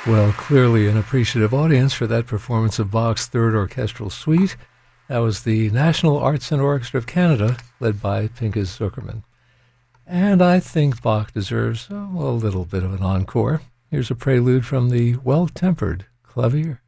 Well, clearly an appreciative audience for that performance of Bach's Third Orchestral Suite. That was the National Arts and Orchestra of Canada, led by Pinchas Zukerman. And I think Bach deserves a little bit of an encore. Here's a prelude from the Well-Tempered Clavier.